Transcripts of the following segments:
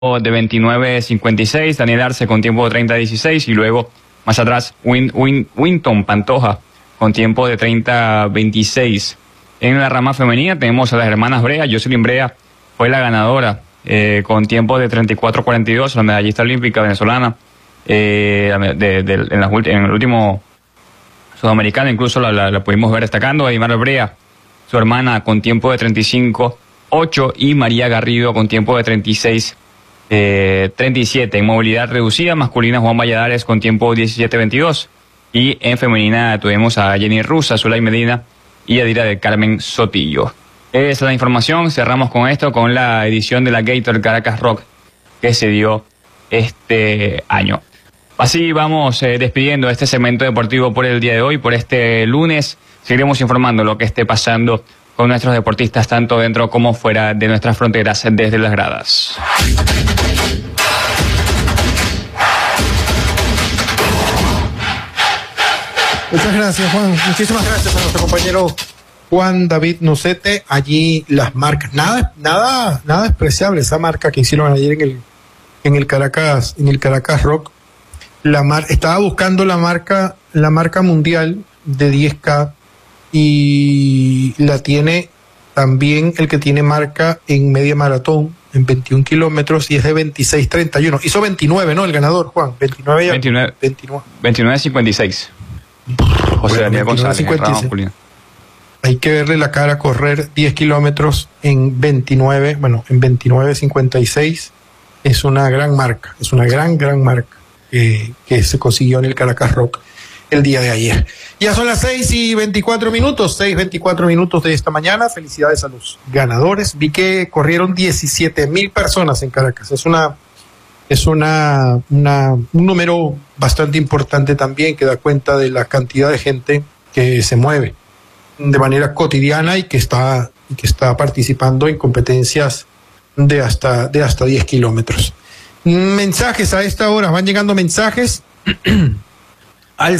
de 29.56, Daniel Arce con tiempo de 30.16 y luego más atrás Winton Pantoja con tiempo de 30.26. En la rama femenina tenemos a las hermanas Brea. Jocelyn Brea fue la ganadora con tiempo de 34.42, la medallista olímpica venezolana en el último sudamericano, incluso la pudimos ver destacando. Aymar Brea, su hermana, con tiempo de 35.8 y María Garrido con tiempo de 36.37. En movilidad reducida masculina, Juan Valladares con tiempo 17.22 y en femenina tuvimos a Jenny Rusa, Zulay Medina y Adira del Carmen Sotillo. Esa es la información. Cerramos con esto, con la edición de la Gator Caracas Rock que se dio este año. Así vamos despidiendo este segmento deportivo por el día de hoy, por este lunes. Seguiremos informando lo que esté pasando con nuestros deportistas, tanto dentro como fuera de nuestras fronteras, desde las gradas. Muchas gracias, Juan. Muchísimas gracias a nuestro compañero Juan David Nocete. Allí las marcas, nada despreciable esa marca que hicieron ayer en el Caracas Rock. Estaba buscando la marca mundial de 10K y la tiene también el que tiene marca en media maratón en 21 kilómetros y es de 26.31. Hizo 29, ¿no? El ganador, Juan. 29.56. José Daniel González. Hay que verle la cara correr 10 kilómetros en 29.56. Es una gran marca, es una gran marca que se consiguió en el Caracas Rock el día de ayer. Ya son las 6:24 minutos de esta mañana. Felicidades a los ganadores. Vi que corrieron 17,000 personas en Caracas. Es un número bastante importante también, que da cuenta de la cantidad de gente que se mueve de manera cotidiana y que está participando en competencias de hasta 10 kilómetros. Mensajes a esta hora, van llegando mensajes al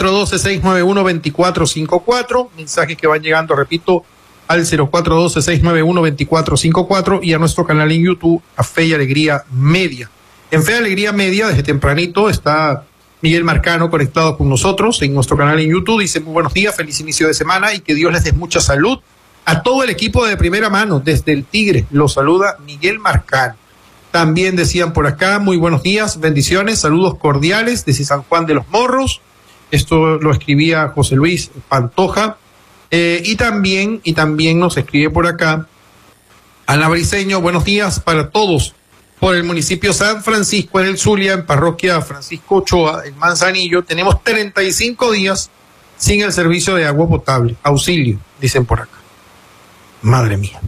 0412-691-2454, mensajes que van llegando, repito, al 0412-691-2454 y a nuestro canal en YouTube, a Fe y Alegría Media. En Fe y Alegría Media, desde tempranito, está Miguel Marcano conectado con nosotros en nuestro canal en YouTube. Dice: muy buenos días, feliz inicio de semana y que Dios les dé mucha salud a todo el equipo de Primera Mano. Desde el Tigre lo saluda Miguel Marcano. También decían por acá: muy buenos días, bendiciones, saludos cordiales desde San Juan de los Morros. Esto lo escribía José Luis Pantoja. Y también nos escribe por acá Ana Briceño: buenos días para todos. Por el municipio San Francisco, en el Zulia, en parroquia Francisco Ochoa, en Manzanillo, tenemos 35 días sin el servicio de agua potable. Auxilio, dicen por acá. Madre mía.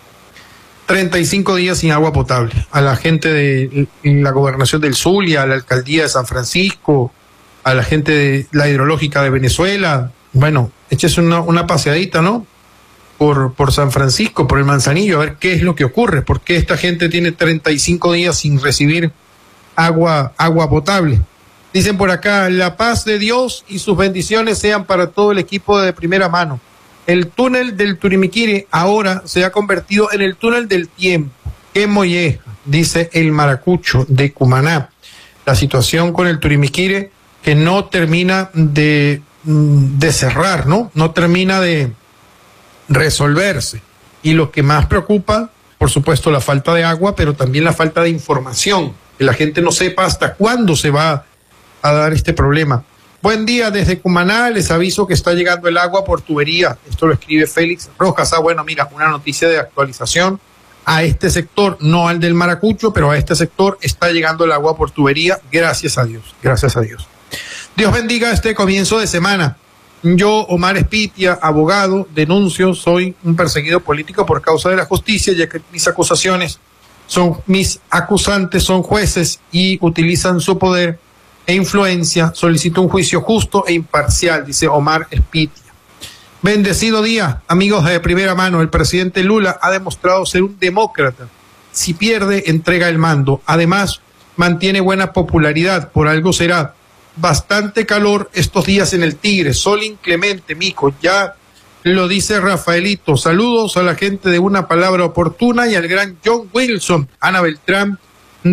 35 días sin agua potable. A la gente de la gobernación del Zulia, a la alcaldía de San Francisco, a la gente de la hidrológica de Venezuela, bueno, échese una paseadita, ¿no? Por San Francisco, por el Manzanillo, a ver qué es lo que ocurre, por qué esta gente tiene 35 días sin recibir agua potable. Dicen por acá: la paz de Dios y sus bendiciones sean para todo el equipo de Primera Mano. El túnel del Turimiquiri ahora se ha convertido en el túnel del tiempo. ¡Qué molleja!, dice el Maracucho de Cumaná. La situación con el Turimiquiri que no termina de cerrar, ¿no? No termina de resolverse. Y lo que más preocupa, por supuesto, la falta de agua, pero también la falta de información, que la gente no sepa hasta cuándo se va a dar este problema. Buen día desde Cumaná, les aviso que está llegando el agua por tubería. Esto lo escribe Félix Rojas. Bueno, mira, una noticia de actualización a este sector, no al del Maracucho, pero a este sector está llegando el agua por tubería, gracias a Dios, gracias a Dios. Dios bendiga este comienzo de semana. Yo, Omar Espitia, abogado, denuncio, soy un perseguido político por causa de la justicia, ya que mis acusantes son jueces y utilizan su poder e influencia. Solicito un juicio justo e imparcial, dice Omar Espitia. Bendecido día, amigos de Primera Mano. El presidente Lula ha demostrado ser un demócrata. Si pierde, entrega el mando. Además, mantiene buena popularidad, por algo será. Bastante calor estos días en el Tigre, sol inclemente, mico, ya lo dice Rafaelito. Saludos a la gente de Una Palabra Oportuna y al gran John Wilson, Ana Beltrán